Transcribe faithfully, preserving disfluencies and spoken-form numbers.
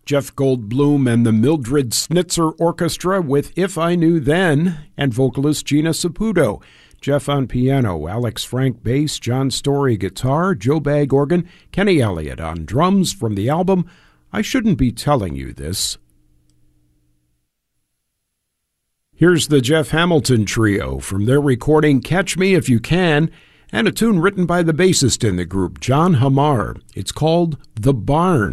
Jeff Goldblum and the Mildred Snitzer Orchestra with If I Knew Then, and vocalist Gina Saputo. Jeff on piano, Alex Frank bass, John Story guitar, Joe Bagg organ, Kenny Elliott on drums from the album I Shouldn't Be Telling You This. Here's the Jeff Hamilton Trio from their recording Catch Me If You Can, and a tune written by the bassist in the group, John Hamar. It's called The Barn.